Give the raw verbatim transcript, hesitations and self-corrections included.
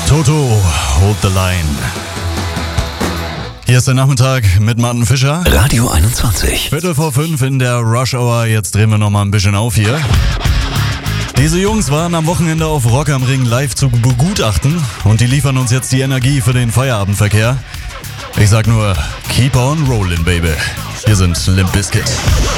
Toto, Hold the Line. Hier ist der Nachmittag mit Martin Fischer. Radio einundzwanzig. Viertel vor fünf in der Rush Hour. Jetzt drehen wir noch mal ein bisschen auf hier. Diese Jungs waren am Wochenende auf Rock am Ring live zu begutachten und die liefern uns jetzt die Energie für den Feierabendverkehr. Ich sag nur, keep on rolling, baby. Hier sind Limp Bizkit.